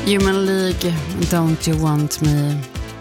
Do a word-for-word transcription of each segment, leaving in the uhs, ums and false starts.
Human League, Don't You Want Me.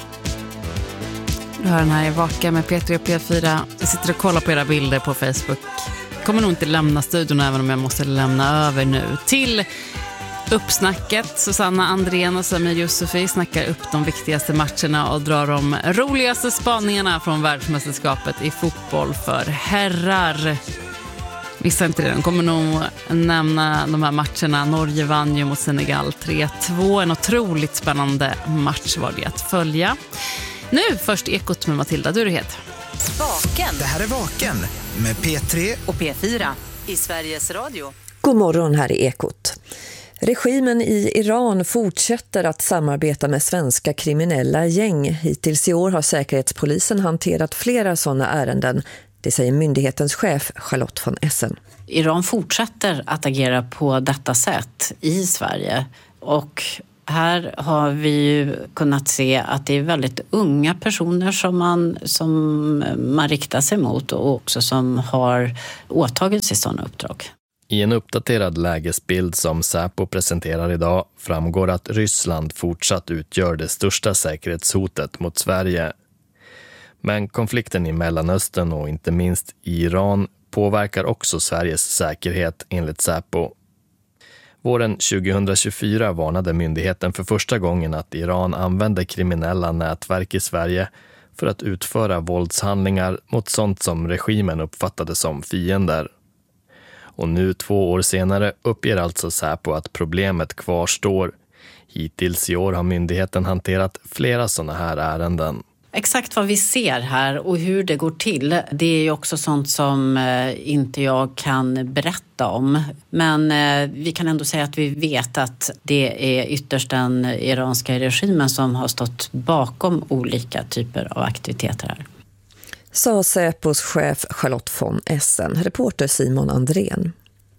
Du hör den här i Vaka med P tre och P fyra. Jag sitter och kollar på era bilder på Facebook. Kommer nog inte lämna studion även om jag måste lämna över nu. Till uppsnacket. Susanna Andrén och Samir Yusufi snackar upp de viktigaste matcherna och drar de roligaste spaningarna från världsmästerskapet i fotboll för herrar. Missa inte det, de kommer nog nämna de här matcherna. Norge vann ju mot Senegal tre två. En otroligt spännande match var det att följa. Nu först Ekot med Matilda Durhet. Vaken. Det här är Vaken med P tre Och P fyra i Sveriges Radio. God morgon, här är Ekot. Regimen i Iran fortsätter att samarbeta med svenska kriminella gäng. Hittills i år har Säkerhetspolisen hanterat flera sådana ärenden. Det säger myndighetens chef Charlotte von Essen. Iran fortsätter att agera på detta sätt i Sverige. Och här har vi ju kunnat se att det är väldigt unga personer som man, som man riktar sig mot och också som har åtagit sig sådana uppdrag. I en uppdaterad lägesbild som Säpo presenterar idag framgår att Ryssland fortsatt utgör det största säkerhetshotet mot Sverige. Men konflikten i Mellanöstern och inte minst i Iran påverkar också Sveriges säkerhet enligt Säpo. Våren tjugohundratjugofyra varnade myndigheten för första gången att Iran använder kriminella nätverk i Sverige för att utföra våldshandlingar mot sånt som regimen uppfattade som fiender. Och nu två år senare uppger alltså Säpo att problemet kvarstår. Hittills i år har myndigheten hanterat flera sådana här ärenden. Exakt vad vi ser här och hur det går till, det är ju också sånt som inte jag kan berätta om. Men vi kan ändå säga att vi vet att det är ytterst den iranska regimen som har stått bakom olika typer av aktiviteter här. Sa Säpos chef Charlotte von Essen, reporter Simon Andrén.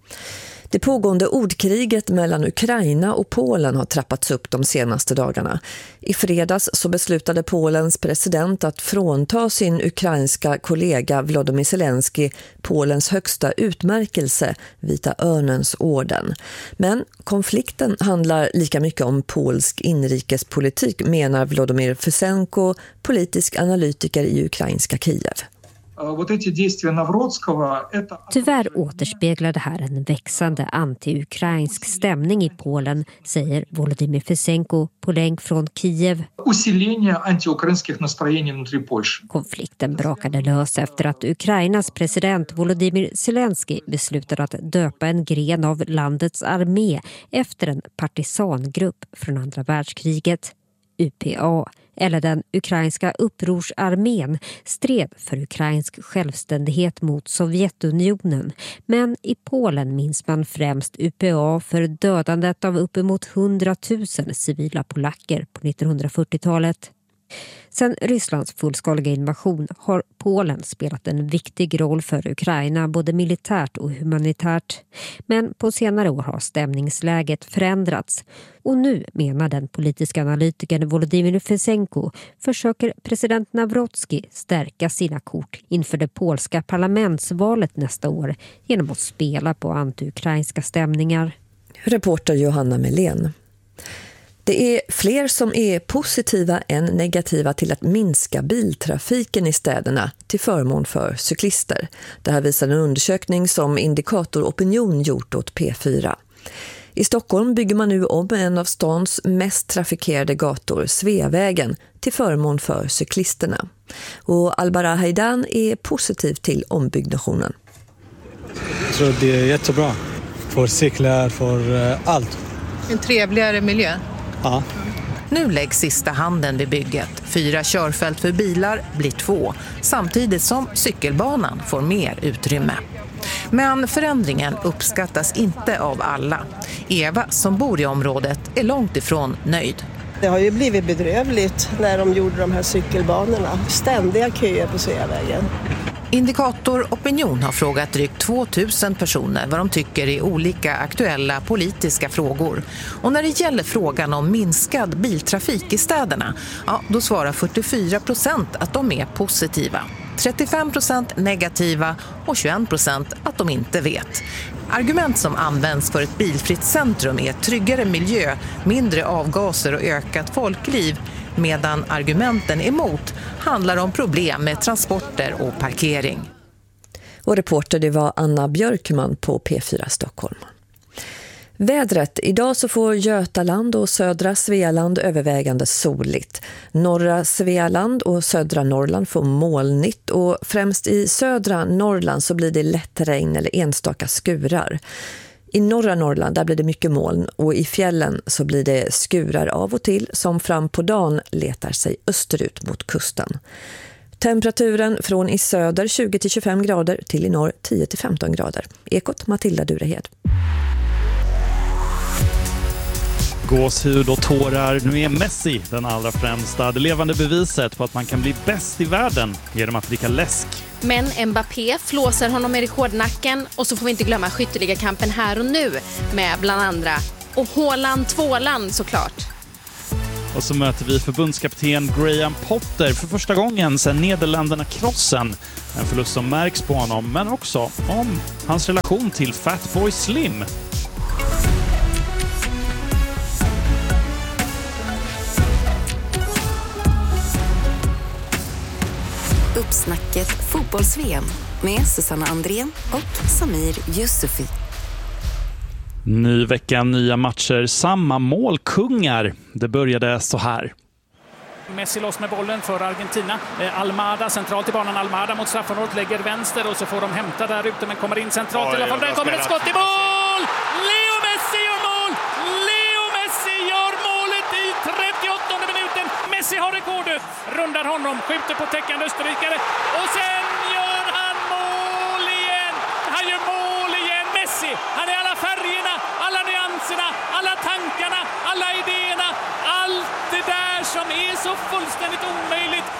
Det pågående ordkriget mellan Ukraina och Polen har trappats upp de senaste dagarna. I fredags så beslutade Polens president att frånta sin ukrainska kollega Volodymyr Zelensky Polens högsta utmärkelse, Vita örnens orden. Men konflikten handlar lika mycket om polsk inrikespolitik, menar Volodymyr Fesenko, politisk analytiker i ukrainska Kiev. Tyvärr återspeglar det här en växande anti-ukrainsk stämning i Polen, säger Volodymyr Fesenko på länk från Kiev. Konflikten brakade lös efter att Ukrainas president Volodymyr Zelensky beslutade att döpa en gren av landets armé efter en partisangrupp från andra världskriget. U P A, eller den ukrainska upprorsarmén, stred för ukrainsk självständighet mot Sovjetunionen. Men i Polen minns man främst U P A för dödandet av uppemot hundratusen civila polacker på nittonhundrafyrtiotalet. Sedan Rysslands fullskaliga invasion har Polen spelat en viktig roll för Ukraina, både militärt och humanitärt. Men på senare år har stämningsläget förändrats. Och nu, menar den politiska analytikern Volodymyr Fesenko, försöker president Nawrocki stärka sina kort inför det polska parlamentsvalet nästa år genom att spela på anti-ukrainska stämningar. Reporter Johanna Melén. Det är fler som är positiva än negativa till att minska biltrafiken i städerna till förmån för cyklister. Det här visar en undersökning som Indikator Opinion gjort åt P fyra. I Stockholm bygger man nu om en av stans mest trafikerade gator, Sveavägen, till förmån för cyklisterna. Och Albara Haidan är positiv till ombyggnationen. Jag tror det är jättebra för cyklar, för allt. En trevligare miljö. Ja. Nu läggs sista handen vid bygget. Fyra körfält för bilar blir två, samtidigt som cykelbanan får mer utrymme. Men förändringen uppskattas inte av alla. Eva, som bor i området, är långt ifrån nöjd. Det har ju blivit bedrövligt när de gjorde de här cykelbanorna. Ständiga köer på Sveavägen. Indikator Opinion har frågat drygt tvåtusen personer vad de tycker i olika aktuella politiska frågor. Och när det gäller frågan om minskad biltrafik i städerna, ja, då svarar fyrtiofyra procent att de är positiva. trettiofem procent negativa och tjugoen procent att de inte vet. Argument som används för ett bilfritt centrum är tryggare miljö, mindre avgaser och ökat folkliv, medan argumenten emot handlar om problem med transporter och parkering. Och reporter det var Anna Björkman på P fyra Stockholm. Vädret. Idag så får Götaland och södra Svealand övervägande soligt. Norra Svealand och södra Norrland får molnigt och främst i södra Norrland så blir det lätt regn eller enstaka skurar. I norra Norrland där blir det mycket moln och i fjällen så blir det skurar av och till som fram på dagen letar sig österut mot kusten. Temperaturen från i söder tjugo till tjugofem grader till i norr tio till femton grader. Ekot Matilda Durehed. Gåshud och tårar. Nu är Messi den allra främsta. Det levande beviset på att man kan bli bäst i världen genom att dricka läsk. Men Mbappé flåsar honom i rekordnacken och så får vi inte glömma skytteligakampen här och nu med bland andra. Och Haaland Tvåland såklart. Och så möter vi förbundskapten Graham Potter för första gången sedan Nederländerna-krossen. En förlust som märks på honom men också om hans relation till Fatboy Slim. Uppsnacket fotbolls-V M med Susanna Andrén och Samir Yusufi. Ny vecka, nya matcher, samma målkungar. Det började så här. Messi loss med bollen för Argentina. Almada centralt i banan. Almada mot straffområdet lägger vänster och så får de hämta där ute men kommer in centralt. Oj, i alla fall. Där kommer ett skott i mål! Leo Messi gör mål! Leo Messi gör målet i trettioåttonde minuten. Messi har rekordet. Rundar honom, skjuter på täckande österrikare och sen gör han mål igen. Han gör mål igen. Messi, han är alla färgerna, alla nyanserna, alla tankarna, alla idéerna. Allt det där som är så fullständigt omöjligt.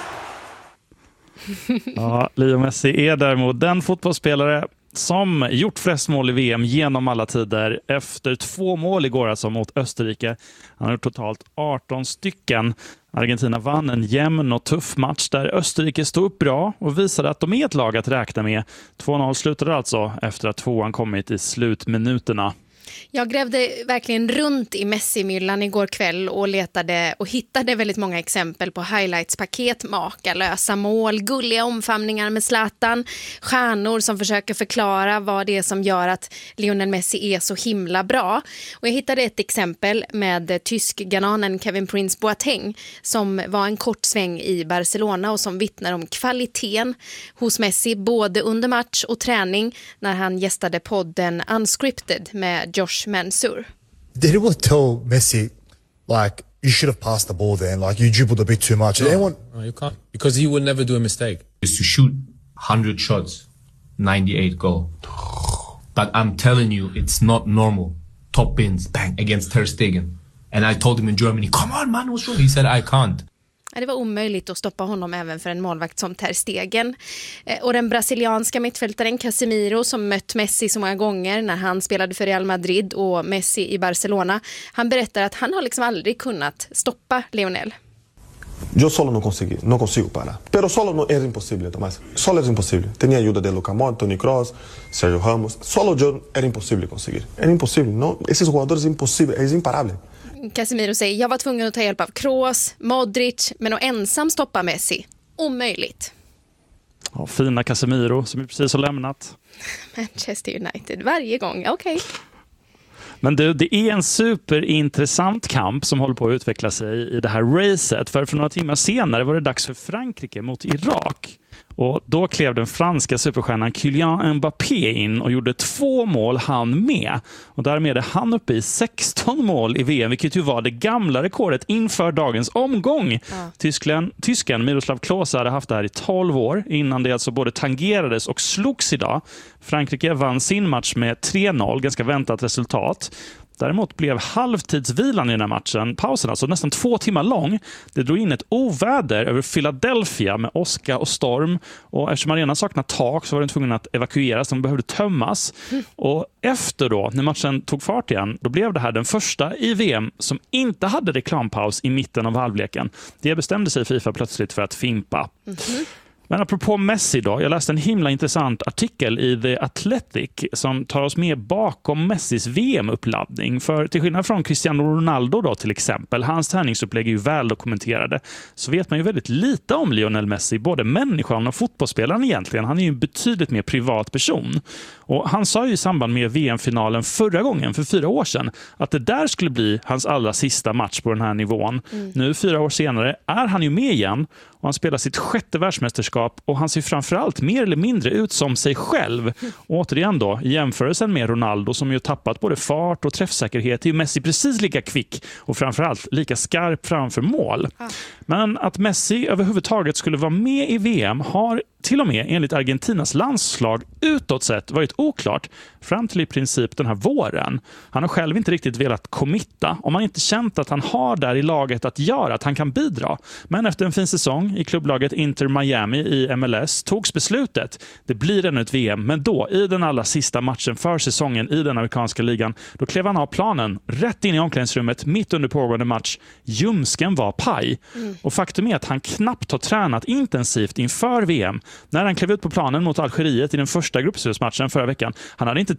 Ja, Leo Messi är däremot den fotbollsspelare som gjort flest mål i V M genom alla tider efter två mål igår alltså mot Österrike. Han har gjort totalt arton stycken. Argentina vann en jämn och tuff match där Österrike stod upp bra och visade att de är ett lag att räkna med. två noll slutade alltså efter att tvåan kommit i slutminuterna. Jag grävde verkligen runt i Messi-myllan igår kväll och letade och hittade väldigt många exempel på highlights-paket, makalösa mål, gulliga omfamningar med Zlatan, stjärnor som försöker förklara vad det är som gör att Lionel Messi är så himla bra. Och jag hittade ett exempel med tysk-ghananen Kevin Prince Boateng som var en kort sväng i Barcelona och som vittnar om kvaliteten hos Messi både under match och träning när han gästade podden Unscripted med Josh Mansour. Did anyone tell Messi, like, you should have passed the ball then, like, you dribbled a bit too much? No, anyone... no, you can't. Because he would never do a mistake. Is to shoot one hundred shots, ninety-eight go. But I'm telling you, it's not normal. Top bins, bang, against Ter Stegen. And I told him in Germany, come on man, what's wrong? He said, I can't. Det var omöjligt att stoppa honom även för en målvakt som Ter Stegen. Och den brasilianska mittfältaren Casemiro som mött Messi så många gånger när han spelade för Real Madrid och Messi i Barcelona. Han berättar att han har liksom aldrig kunnat stoppa Lionel. Yo solo no consegui, no consigo parar. Pero solo no era imposible, Tomás. Solo era imposible. Tenía ayuda de Luka Modric, Toni Kroos, Sergio Ramos. Solo yo era imposible conseguir. Era imposible, no. Esos jugadores es imposible, es imparable. Casemiro säger, jag var tvungen att ta hjälp av Kroos, Modric, men att ensam stoppa Messi. Omöjligt. Ja, fina Casemiro som precis har lämnat. Manchester United, varje gång, okej. Okay. Men det, det är en superintressant kamp som håller på att utveckla sig i det här racet. För för några timmar senare var det dags för Frankrike mot Irak. Och då klev den franska superstjärnan Kylian Mbappé in och gjorde två mål han med. Och därmed är han uppe i sexton mål i V M, vilket ju var det gamla rekordet inför dagens omgång. Ja. Tyskland, tysken Miroslav Klose hade haft det här i tolv år innan det alltså både tangerades och slogs idag. Frankrike vann sin match med tre noll, ganska väntat resultat. Däremot blev halvtidsvilan i den här matchen, pausen alltså nästan två timmar lång. Det drog in ett oväder över Philadelphia med åska och storm. Och eftersom arenan saknar tak så var den tvungen att evakueras. De behövde tömmas. Mm. Och efter då, när matchen tog fart igen, då blev det här den första i V M som inte hade reklampaus i mitten av halvleken. Det bestämde sig FIFA plötsligt för att fimpa. Mm-hmm. Men apropå Messi då, jag läste en himla intressant artikel i The Athletic som tar oss med bakom Messis V M-uppladdning. För till skillnad från Cristiano Ronaldo då till exempel, hans träningsupplägg är ju väl dokumenterade, så vet man ju väldigt lite om Lionel Messi, både människan och fotbollsspelaren egentligen. Han är ju en betydligt mer privat person. Och han sa ju i samband med V M-finalen förra gången, för fyra år sedan, att det där skulle bli hans allra sista match på den här nivån. Mm. Nu fyra år senare är han ju med igen och han spelar sitt sjätte världsmästerskap och han ser framförallt mer eller mindre ut som sig själv. Och återigen då, i jämförelsen med Ronaldo som ju tappat både fart och träffsäkerhet, är ju Messi precis lika kvick och framförallt lika skarp framför mål. Ah. Men att Messi överhuvudtaget skulle vara med i V M har till och med enligt Argentinas landslag utåt sett varit oklart fram till i princip den här våren. Han har själv inte riktigt velat committa och man har inte känt att han har där i laget att göra, att han kan bidra. Men efter en fin säsong i klubblaget Inter Miami i M L S togs beslutet. Det blir ännu ett V M, men då i den allra sista matchen för säsongen i den amerikanska ligan, då klev han av planen rätt in i omklädningsrummet mitt under pågående match. Ljumsken var paj. Mm. Och faktum är att han knappt har tränat intensivt inför V M. När han klev ut på planen mot Algeriet i den första gruppspelsmatchen förra veckan, han hade inte